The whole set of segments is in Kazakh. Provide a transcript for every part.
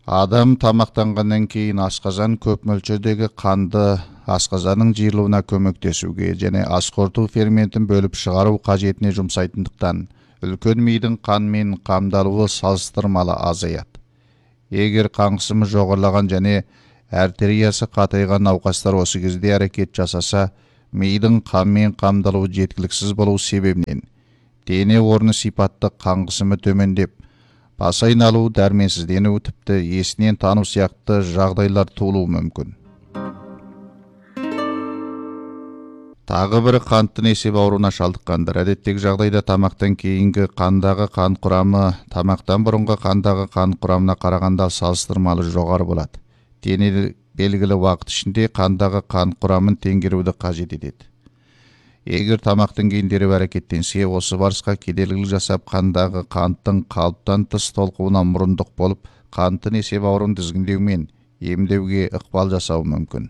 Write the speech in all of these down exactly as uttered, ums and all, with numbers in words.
Адам тамақтанғаннан кейін асқазан көп мөлшердегі қанды асқазанның жиырылуына көмектесуге және ас қорыту ферментін бөліп шығару қажетіне жұмсайтындықтан үлкен мидың қанмен қамдалуы салыстырмалы азаяды. Егер қан қысымы жоғарылаған және артериясы қатайған науқастар осы кезде әрекет жасаса, мидың қанмен қамдалуы жеткіліксіз болу себебінен дене орны сипатты қан қысымы төмендеп, бас айналу, дәрменсіздену, тіпті есінен тану сияқты жағдайлар туылуы мүмкін. Тағы бірі қантты несеп ауруына шалдыққандар. Әдеттегі жағдайда тамақтан кейінгі қандағы қан құрамы тамақтан бұрынғы қандағы қан құрамына қарағанда салыстырмалы жоғары болады. Дене белгілі уақыт ішінде қандағы қан құрамын теңгеруді қажет етеді. Егер тамақтан кейін дереу әрекеттенсе, осы барысқа кедергілік жасап, қандағы қанттың қалыптан тыс толқуына мұрындық болып, қантты несеп ауруын тізгіндеу мен емдеуге ықпал жасауы мүмкін.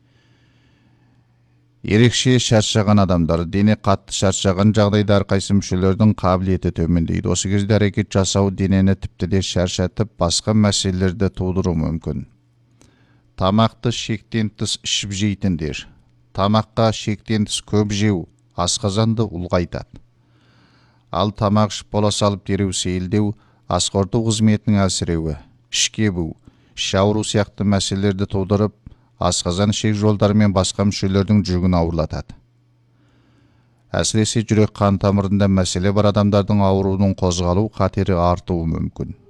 Ерекше шаршаған адамдар. Дене қатты шаршаған жағдайда әрқайсы мүшелердің қабілеті төмендейді. Осы кезде әрекет жасау денені тіпті де шаршатып, басқа мәселелерді тудыруы мүмкін. Тамақты шектен тыс ішіп жейтіндер. Тамаққа шектен тыс көп жеу асқазанды ұлғайтады. Ал тамақ ішіп бола салып дереу сейілдеу, ас қорыту қызметінің әлсіреуі, іш кебу, іш ауру сияқты мәселелерді тудырып, асқазан ішек жолдары мен басқа мүшелердің жүгін ауырлатады. Әсіресе жүрек қан тамырында мәселе бар адамдардың ауруының қозғалу қатері артуы мүмкін.